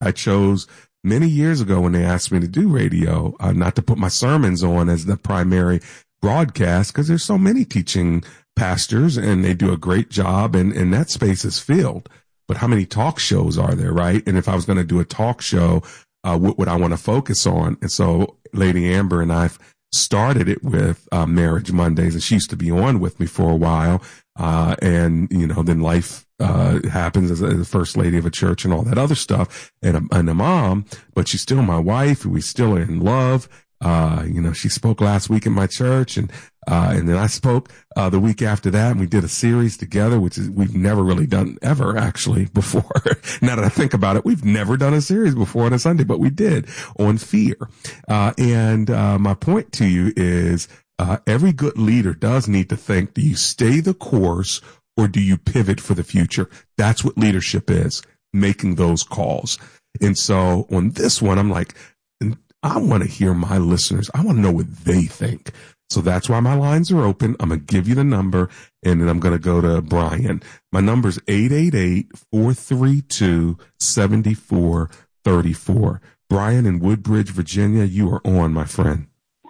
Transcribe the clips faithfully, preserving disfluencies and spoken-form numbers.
I chose many years ago when they asked me to do radio, uh, not to put my sermons on as the primary broadcast, because there's so many teaching pastors and they do a great job, and, and that space is filled. But how many talk shows are there, right? And if I was going to do a talk show, uh, what would I want to focus on? And so Lady Amber and I started it with uh, Marriage Mondays, and she used to be on with me for a while. Uh, and, you know, then life uh happens as a, as a first lady of a church and all that other stuff, and a, and a mom, but she's still my wife. We still are in love. Uh, you know, she spoke last week in my church, and, uh, and then I spoke, uh, the week after that, and we did a series together, which is, we've never really done ever actually before. Now that I think about it, we've never done a series before on a Sunday, but we did on fear. Uh, and, uh, my point to you is, uh, every good leader does need to think, do you stay the course or do you pivot for the future? That's what leadership is, making those calls. And so on this one, I'm like, I want to hear my listeners. I want to know what they think. So that's why my lines are open. I'm going to give you the number, and then I'm going to go to Brian. My number is eight eight eight, four three two, seven four three four. Brian in Woodbridge, Virginia, you are on, my friend.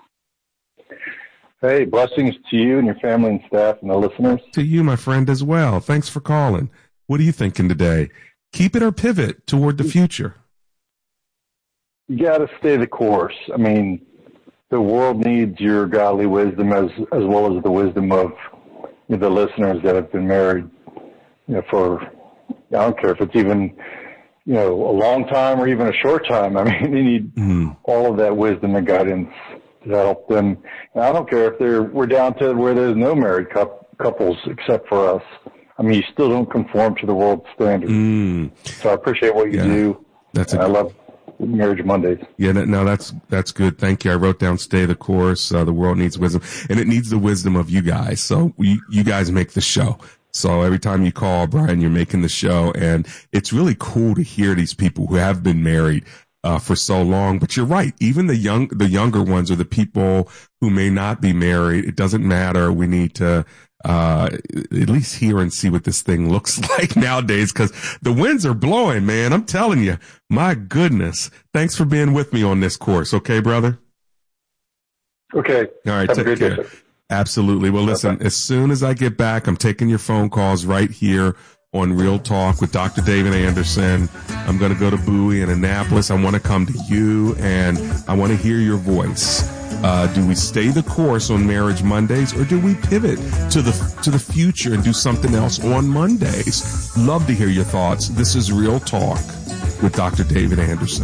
Hey, blessings to you and your family and staff and the listeners. To you, my friend, as well. Thanks for calling. What are you thinking today? Keep it or pivot toward the future? You got to stay the course. I mean, the world needs your godly wisdom as as well as the wisdom of you know, the listeners that have been married, you know, for, I don't care if it's even, you know, a long time or even a short time. I mean, they need mm. all of that wisdom and guidance to help them. And I don't care if they're, we're down to where there's no married couples except for us. I mean, you still don't conform to the world's standards. Mm. So I appreciate what you yeah. do. That's a, I love Marriage Mondays. Yeah, no, that's that's good. Thank you. I wrote down stay the course. Uh, the world needs wisdom, and it needs the wisdom of you guys. So we, you guys make the show. So every time you call, Brian, you're making the show, and it's really cool to hear these people who have been married uh, for so long. But you're right. Even the young, the younger ones, or the people who may not be married, it doesn't matter. We need to uh at least hear and see what this thing looks like nowadays, because the winds are blowing, man. I'm telling you, my goodness. Thanks for being with me on this course. Okay, brother? Okay. All right. Have take a great care. Day. Absolutely. Well, listen, Bye-bye. As soon as I get back, I'm taking your phone calls right here on Real Talk with Doctor David Anderson. I'm going to go to Bowie and Annapolis. I want to come to you, and I want to hear your voice. Uh, do we stay the course on Marriage Mondays, or do we pivot to the to the future and do something else on Mondays? Love to hear your thoughts. This is Real Talk with Doctor David Anderson.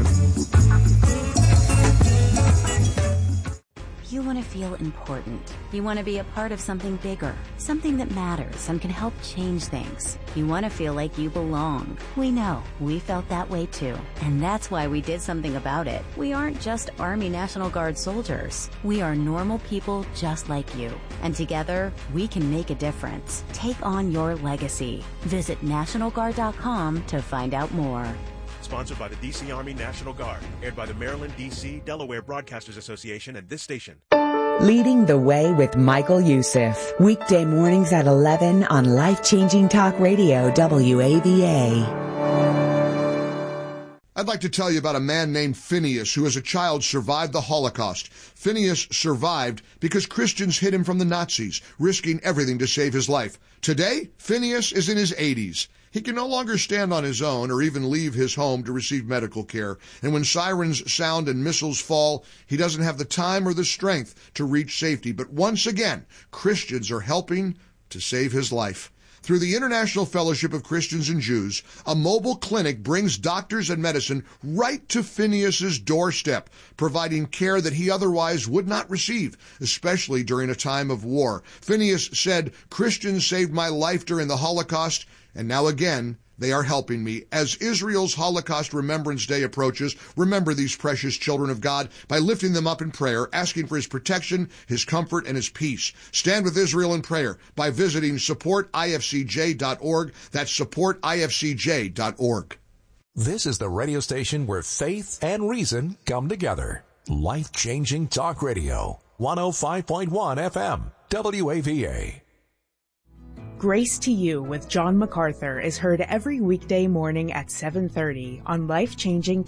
You want to feel important. You want to be a part of something bigger, something that matters and can help change things. You want to feel like you belong. We know. We felt that way too. And that's why we did something about it. We aren't just Army National Guard soldiers. We are normal people just like you. And together, we can make a difference. Take on your legacy. Visit National Guard dot com to find out more. Sponsored by the D C Army National Guard. Aired by the Maryland, D C, Delaware Broadcasters Association and this station. Leading the Way with Michael Youssef. Weekday mornings at eleven on Life-Changing Talk Radio, W A V A. I'd like to tell you about a man named Phineas who as a child survived the Holocaust. Phineas survived because Christians hid him from the Nazis, risking everything to save his life. Today, Phineas is in his eighties. He can no longer stand on his own or even leave his home to receive medical care. And when sirens sound and missiles fall, he doesn't have the time or the strength to reach safety. But once again, Christians are helping to save his life. Through the International Fellowship of Christians and Jews, a mobile clinic brings doctors and medicine right to Phineas's doorstep, providing care that he otherwise would not receive, especially during a time of war. Phineas said, "Christians saved my life during the Holocaust, and now again, they are helping me." As Israel's Holocaust Remembrance Day approaches, remember these precious children of God by lifting them up in prayer, asking for his protection, his comfort, and his peace. Stand with Israel in prayer by visiting support I F C J dot org. That's support I F C J dot org. This is the radio station where faith and reason come together. Life-changing talk radio. one oh five point one F M. W A V A. Grace to You with John MacArthur is heard every weekday morning at seven thirty on Life Changing